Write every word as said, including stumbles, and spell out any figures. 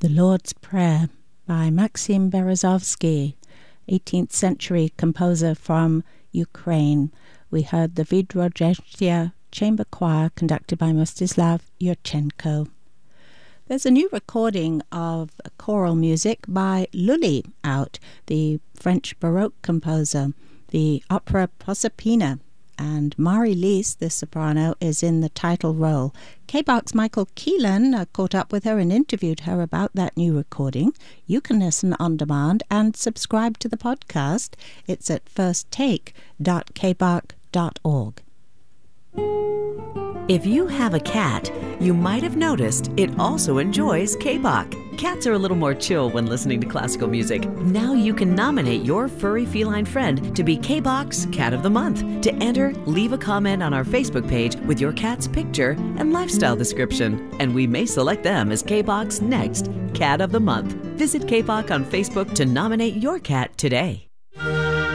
The Lord's Prayer by Maxim Berezovsky, eighteenth century composer from Ukraine. We heard the Vidrozhestia Chamber Choir conducted by Mstislav Yurchenko. There's a new recording of choral music by Lully out, the French Baroque composer, the opera Proserpina, and Marie-Lise, the soprano, is in the title role. K B O X's Michael Keelan uh, caught up with her and interviewed her about that new recording. You can listen on demand and subscribe to the podcast. It's at first take dot k b o x dot org. If you have a cat, you might have noticed it also enjoys K B O X. Cats are a little more chill when listening to classical music. Now you can nominate your furry feline friend to be K B O X Cat of the Month. To enter, leave a comment on our Facebook page with your cat's picture and lifestyle description, and we may select them as K B O X's next Cat of the Month. Visit K B O X on Facebook to nominate your cat today.